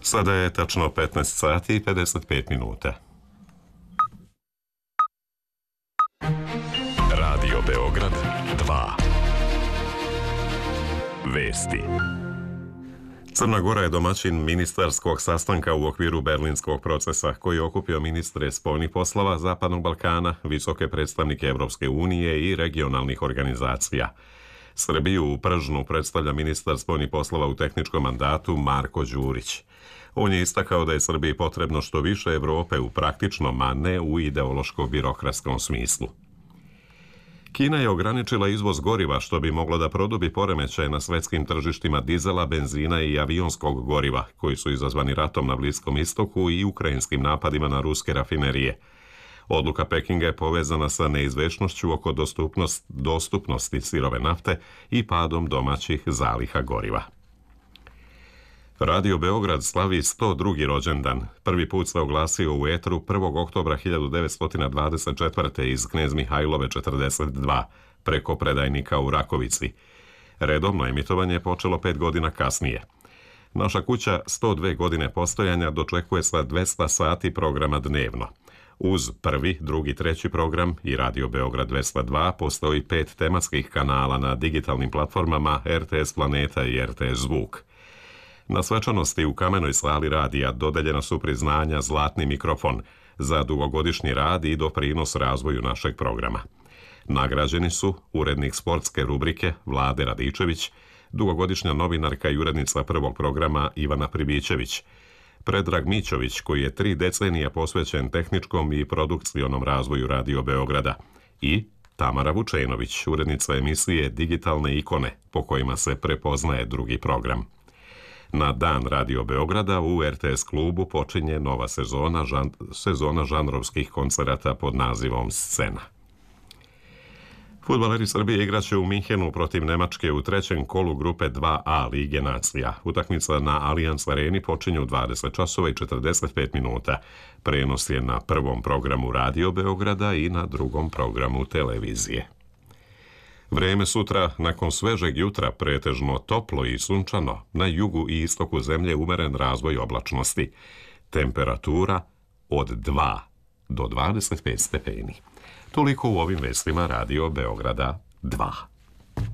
Sada je tačno 15 sati i 55 minuta. Radio Beograd 2. Vesti. Crna Gora je domaćin ministarskog sastanka u okviru Berlinskog procesa koji je okupio ministre spoljnih poslova Zapadnog Balkana, visoke predstavnike Evropske unije i regionalnih organizacija. Srbiju u Pržnu predstavlja ministar spoljnih poslova u tehničkom mandatu Marko Đurić. On je istakao da je Srbiji potrebno što više Evrope u praktičnom, a ne u ideološko-birokratskom smislu. Kina je ograničila izvoz goriva što bi moglo da produbi poremećaje na svetskim tržištima dizela, benzina i avionskog goriva, koji su izazvani ratom na Bliskom istoku i ukrajinskim napadima na ruske rafinerije. Odluka Pekinga je povezana sa neizvešnošću oko dostupnosti sirove nafte i padom domaćih zaliha goriva. Radio Beograd slavi 102. rođendan. Prvi put se oglasio u etru 1. oktobra 1924. iz Knez Mihajlove 42 preko predajnika u Rakovici. Redovno emitovanje je počelo 5 godina kasnije. Naša kuća 102 godine postojanja dočekuje sa 200 sati programa dnevno. Uz prvi, drugi, treći program i Radio Beograd 202 postoji 5 tematskih kanala na digitalnim platformama RTS Planeta i RTS Zvuk. Na svečanosti u kamenoj sali radija dodeljena su priznanja Zlatni mikrofon za dugogodišnji rad i doprinos razvoju našeg programa. Nagrađeni su urednik sportske rubrike Vlade Radičević, dugogodišnja novinarka i urednica prvog programa Ivana Pribićević, Predrag Mićović koji je 3 decenija posvećen tehničkom i produkcionom razvoju Radio Beograda i Tamara Vučenović, urednica emisije Digitalne ikone po kojima se prepoznaje drugi program. Na dan Radio Beograda u RTS klubu počinje nova sezona žanrovskih koncerata pod nazivom Scena. Fudbaleri Srbije igraće u Minhenu protiv Nemačke u trećem kolu grupe 2A Lige nacija. Utakmica na Allianz Areni počinje u 20 časova i 45 minuta. Prenos je na prvom programu Radio Beograda i na drugom programu televizije. Vreme sutra, nakon svežeg jutra, pretežno toplo i sunčano, na jugu i istoku zemlje umeren razvoj oblačnosti. Temperatura od 2 do 25 stepeni. Toliko u ovim vestima Radio Beograda 2.